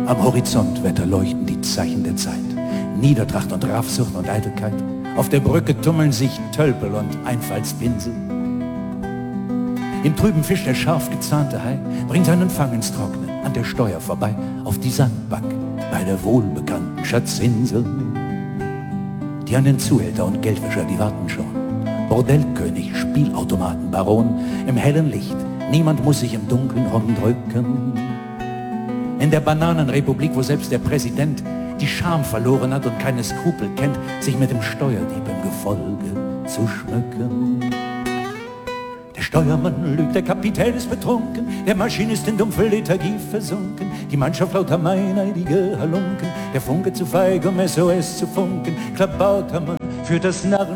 Am Horizontwetter leuchten die Zeichen der Zeit. Niedertracht und Raffsucht und Eitelkeit. Auf der Brücke tummeln sich Tölpel und Einfallspinsel. Im Trüben Fisch der scharf gezahnte Hai bringt seinen Fang ins Trocknen, an der Steuer vorbei, auf die Sandbank bei der wohlbekannten Schatzinsel. Die an den Zuhälter und Geldwäscher, die warten schon. Bordellkönig, Spielautomatenbaron, im hellen Licht, niemand muss sich im Dunkeln rumdrücken. In der Bananenrepublik, wo selbst der Präsident die Scham verloren hat und keine Skrupel kennt, sich mit dem Steuerdieb im Gefolge zu schmücken. Der Steuermann lügt, der Kapitän ist betrunken, der Maschinist in dumpfe Lethargie versunken, die Mannschaft lauter meineidige Halunken, der Funke zu feig, um SOS zu funken, Klabautermann führt das Narren